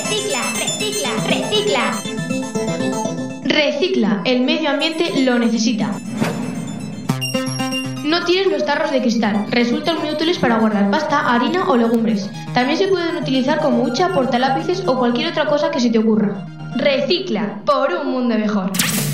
recicla, recicla, recicla. Recicla, el medio ambiente lo necesita. No tires los tarros de cristal, resultan muy útiles para guardar pasta, harina o legumbres. También se pueden utilizar como hucha, portalápices o cualquier otra cosa que se te ocurra. Recicla, por un mundo mejor.